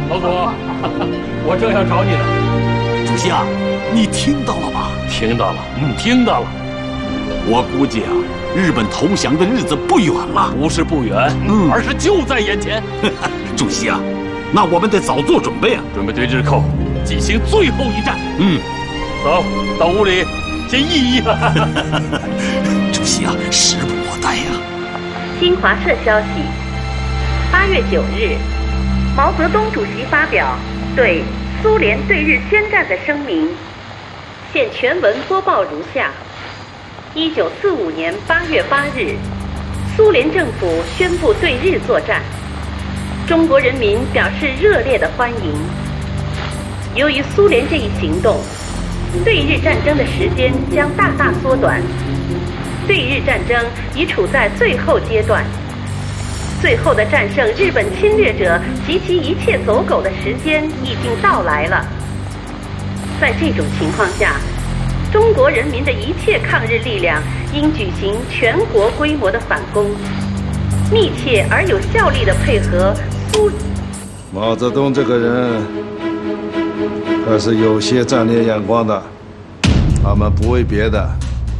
老总，我正要找你呢。 主席啊，你听到了吧？ 听到了，听到了。 我估计啊，日本投降的日子不远了。 不是不远，而是就在眼前。 主席啊，那我们得早做准备啊， 准备对日寇进行最后一战。走到屋里先议议了。 主席啊，拭目以待呀。 新华社消息，8月9日，毛泽东主席发表对苏联对日宣战的声明，现全文播报如下：1945年8月8日，苏联政府宣布对日作战，中国人民表示热烈的欢迎。由于苏联这一行动，对日战争的时间将大大缩短，对日战争已处在最后阶段，最后的战胜日本侵略者及其一切走狗的时间已经到来了。在这种情况下，中国人民的一切抗日力量应举行全国规模的反攻，密切而有效力地配合毛泽东这个人还是有些战略眼光的，他们不为别的，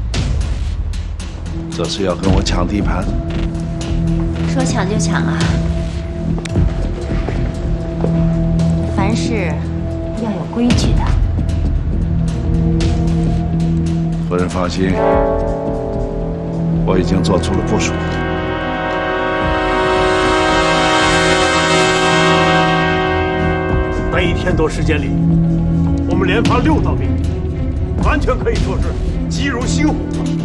这是要跟我抢地盘。 说抢就抢啊！凡事要有规矩的。 夫人放心，我已经做出了部署。 在1天多时间里，我们连发6道命令，完全可以说是急如星火。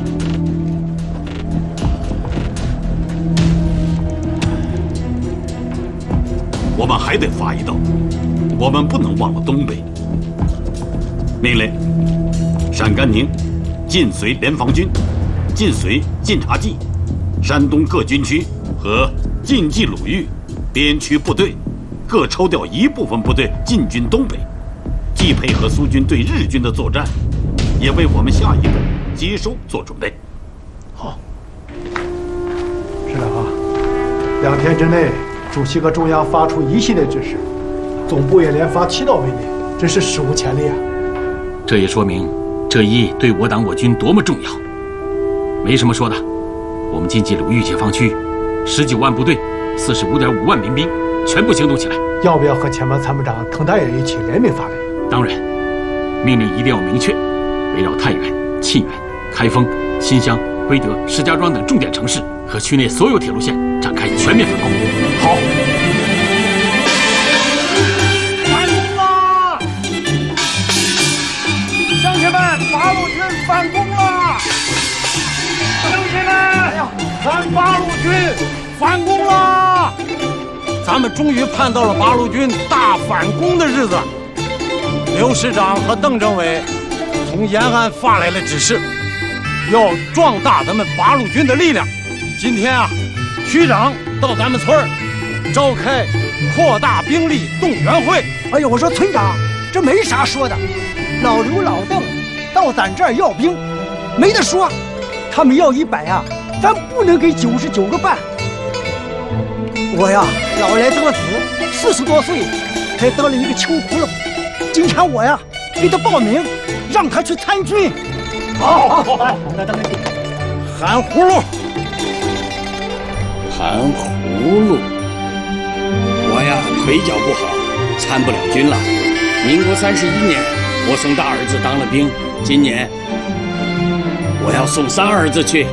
我们还得发一道，我们不能忘了东北。命令：陕甘宁晋绥联防军、晋绥晋察冀、山东各军区和晋冀鲁豫边区部队各抽调一部分部队进军东北，既配合苏军对日军的作战，也为我们下一步接收做准备。 好，是的啊，2天之内，主席和中央发出一系列指示，总部也连发7道命令，真是史无前例啊！ 这也说明这一役对我党我军多么重要。没什么说的，我们晋冀鲁豫解放区19万部队，45.5万民兵，全部行动起来。 要不要和前方参谋长滕大爷一起联名发令？ 当然，命令一定要明确，围绕太原、沁源、开封、新乡、归德、石家庄等重点城市和区内所有铁路线展开全面反攻。好。 反攻啦！乡亲们，八路军反攻啦！乡亲们，咱八路军反攻啦！咱们终于盼到了八路军大反攻的日子。刘师长和邓政委从延安发来了指示，要壮大咱们八路军的力量。今天啊，区长到咱们村儿召开扩大兵力动员会。 哎呦，我说村长，这没啥说的，老刘老邓到咱这儿要兵，没得说。他们要100啊，咱不能给99个半。我呀，老来得子，40多岁才得了一个秋窟窿。今天我呀给他报名，让他去参军。 好，那当然。含葫芦， 含葫芦。我呀腿脚不好，参不了军了。民国31年，我送大儿子当了兵，今年我要送3儿子去。